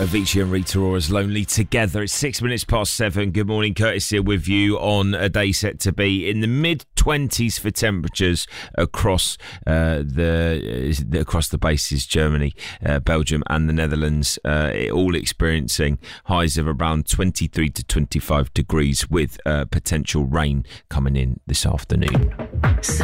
Avicii and Rita Ora's Lonely Together. It's 6 minutes past 7. Good morning, Curtis here with you on a day set to be in the mid-20s for temperatures across across the bases, Germany, Belgium and the Netherlands, all experiencing highs of around 23 to 25 degrees with potential rain coming in this afternoon.